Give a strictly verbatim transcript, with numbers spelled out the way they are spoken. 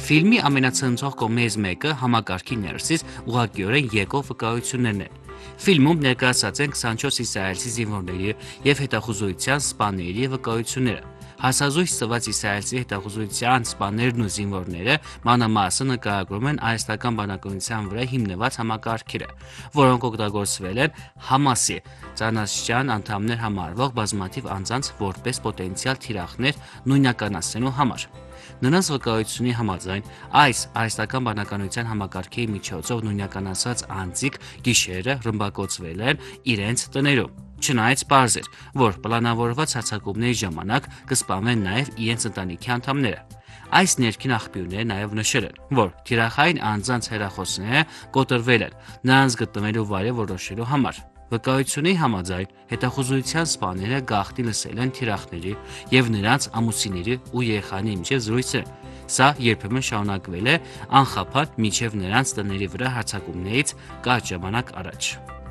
Ֆիլմի ամենացնցող կողմերից մեկը համակարգի ներսից ուղղակիորեն եկող վկայություններն են։ Ֆիլմում ներկայացած են քսանչորս իսրայելցի զինվորների և հետախուզության սպաների վկայությունները։ Հասազույց տված իսրայելցի հետախուզության սպաներն ու զինվորները մանրամասն նկարագրում են արհեստական բանականության վրա հիմնված համակարգերը, որոնք օգտագործվել են Համասի ծանրաշրջան անդամներ համարվող բազմաթիվ անձանց որպես պոտենցիալ թիրախներ նույնականացնելու համար։ Նրանց վկայությունների համաձայն այս արհեստական բանականության համակարգերի միջոցով նույնականացված անձիկ գիշերը ռմբակոծվել են իրենց տներում։ Չնայած պարզ էր, որ պլանավորված հարձակումների ժամանակ կսպանվեն նաև իրենց ընտանիքի անդամները։ Այս ներքին աղբյուրները նաև նշել են, որ թիրախային անձանց հեռախոսները կոտրվել են նրանց գտնվելու վայրը որոշելու համար։ Վկայությունների համաձայն հետախուզության սպաները գաղտնի լսել են թիրախների և նրանց ամուսինների ու երեխաների միջև զրույցներ։ Սա երբեմն շարունակվել է անխափան մինչև նրանց տների վրա հարձակումներից կարճ ժամանակ առաջ։